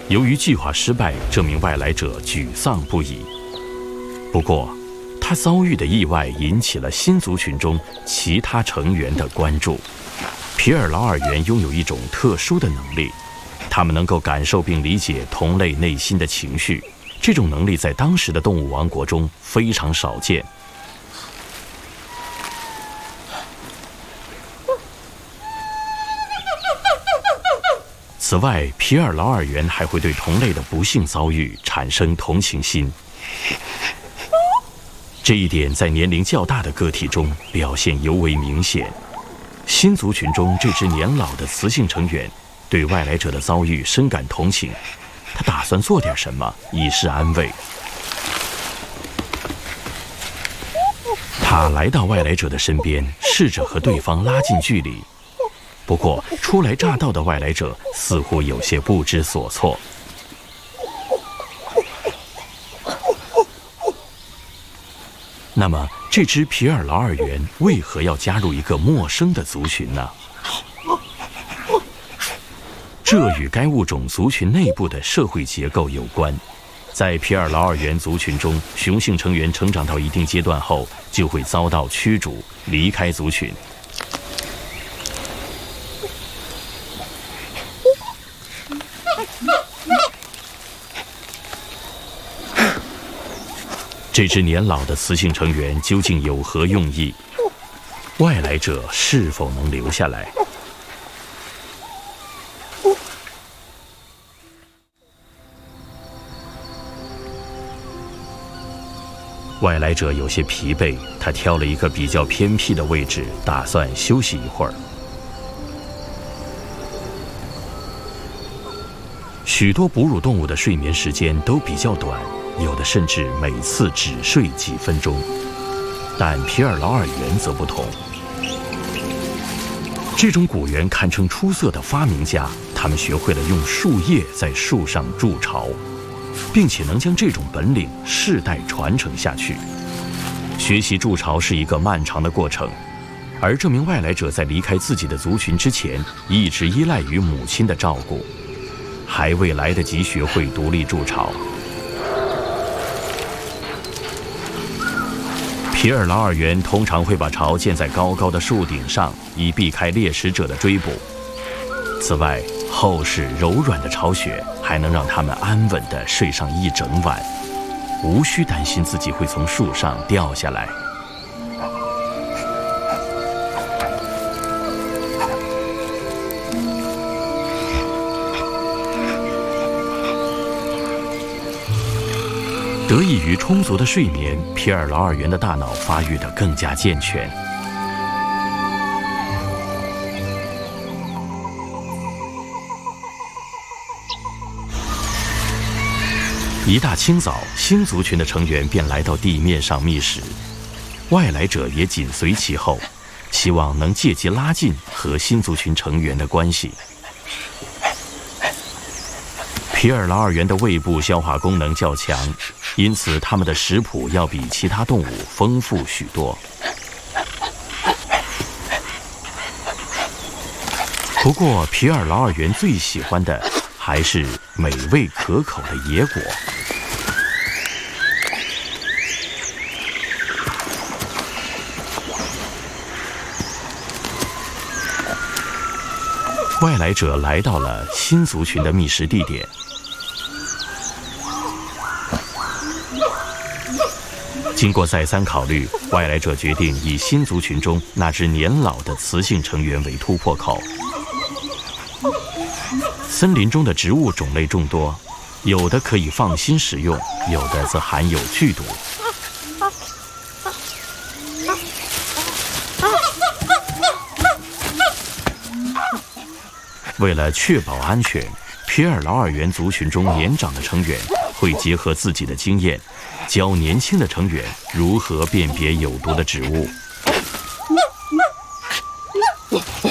由于计划失败，这名外来者沮丧不已。不过，他遭遇的意外引起了新族群中其他成员的关注。皮尔劳尔猿拥有一种特殊的能力，他们能够感受并理解同类内心的情绪。这种能力在当时的动物王国中非常少见。此外，皮尔劳尔猿还会对同类的不幸遭遇产生同情心。这一点在年龄较大的个体中表现尤为明显。新族群中这只年老的雌性成员对外来者的遭遇深感同情，他打算做点什么以示安慰。他来到外来者的身边，试着和对方拉近距离。不过，初来乍到的外来者似乎有些不知所措。那么，这只皮尔劳尔猿为何要加入一个陌生的族群呢？这与该物种族群内部的社会结构有关。在皮尔劳尔猿族群中，雄性成员成长到一定阶段后，就会遭到驱逐，离开族群。这只年老的雌性成员究竟有何用意？外来者是否能留下来？外来者有些疲惫，他挑了一个比较偏僻的位置，打算休息一会儿。许多哺乳动物的睡眠时间都比较短，有的甚至每次只睡几分钟，但皮尔劳尔猿则不同。这种古猿堪称出色的发明家，他们学会了用树叶在树上筑巢，并且能将这种本领世代传承下去。学习筑巢是一个漫长的过程，而这名外来者在离开自己的族群之前，一直依赖于母亲的照顾，还未来得及学会独立筑巢。皮尔劳尔猿通常会把巢建在高高的树顶上，以避开猎食者的追捕。此外，厚实柔软的巢穴还能让它们安稳地睡上一整晚，无需担心自己会从树上掉下来。得益于充足的睡眠，皮尔劳尔猿的大脑发育得更加健全。一大清早，新族群的成员便来到地面上觅食，外来者也紧随其后，希望能借机拉近和新族群成员的关系。皮尔劳尔猿的胃部消化功能较强，因此它们的食谱要比其他动物丰富许多。不过，皮尔劳尔猿最喜欢的还是美味可口的野果。外来者来到了新族群的觅食地点。经过再三考虑，外来者决定以新族群中那只年老的雌性成员为突破口。森林中的植物种类众多，有的可以放心食用，有的则含有剧毒。为了确保安全，皮尔劳尔猿族群中年长的成员会结合自己的经验，教年轻的成员如何辨别有毒的植物。